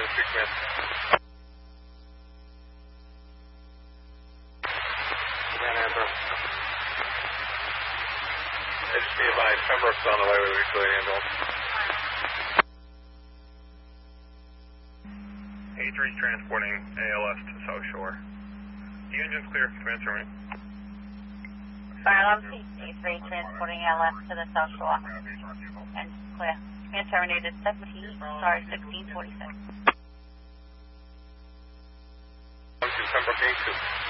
command. Command Amber. HC advised, Pembroke's on the way with a weekly ambulance. A3 is transporting ALS to South Shore. The engine's clear, command terminate. Fire alarm A3 transporting ALS to the South Shore. And clear. Command terminated 1646. Pembroke A2.